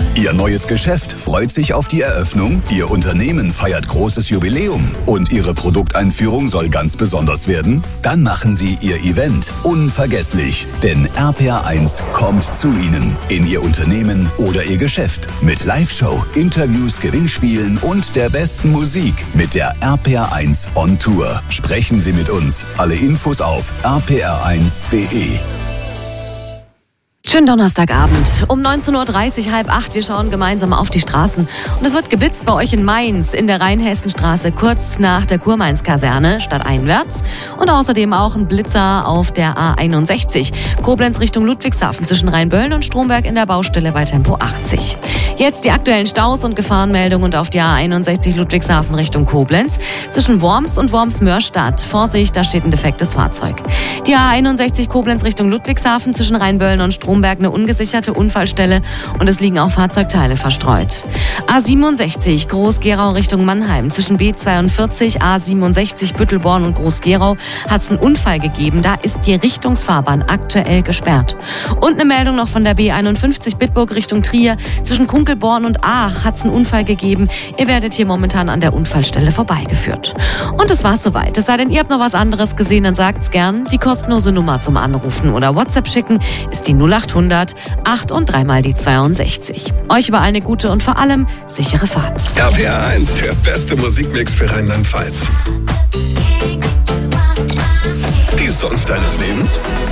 Ihr neues Geschäft freut sich auf die Eröffnung, Ihr Unternehmen feiert großes Jubiläum und Ihre Produkteinführung soll ganz besonders werden? Dann machen Sie Ihr Event unvergesslich, denn RPR1 kommt zu Ihnen in Ihr Unternehmen oder Ihr Geschäft mit Live-Show, Interviews, Gewinnspielen und der besten Musik mit der RPR1 on Tour. Sprechen Sie mit uns. Alle Infos auf rpr1.de. Schönen Donnerstagabend. Um 19.30 Uhr, 7:30. Wir schauen gemeinsam auf die Straßen. Und es wird geblitzt bei euch in Mainz in der Rheinhessenstraße, kurz nach der Kurmainz-Kaserne, stadteinwärts. Und außerdem auch ein Blitzer auf der A61. Koblenz Richtung Ludwigshafen zwischen Rheinböllen und Stromberg in der Baustelle bei Tempo 80. Jetzt die aktuellen Staus und Gefahrenmeldungen und auf die A61 Ludwigshafen Richtung Koblenz. Zwischen Worms und Worms-Mörstadt. Vorsicht, da steht ein defektes Fahrzeug. Die A61 Koblenz Richtung Ludwigshafen zwischen Rheinböllen und Stromberg eine ungesicherte Unfallstelle und es liegen auch Fahrzeugteile verstreut. A67 Groß-Gerau Richtung Mannheim zwischen B42, A67 Büttelborn und Groß-Gerau hat es einen Unfall gegeben. Da ist die Richtungsfahrbahn aktuell gesperrt. Und eine Meldung noch von der B51 Bitburg Richtung Trier zwischen Kunkelborn und Aach hat es einen Unfall gegeben. Ihr werdet hier momentan an der Unfallstelle vorbeigeführt. Und es war's soweit. Es sei denn, ihr habt noch was anderes gesehen, dann sagt's gern. Die kostenlose Nummer zum Anrufen oder WhatsApp schicken ist die 0800 8 und 3 mal die 62. Euch überall eine gute und vor allem sichere Fahrt. RPR1, der beste Musikmix für Rheinland-Pfalz. Die Songs deines Lebens?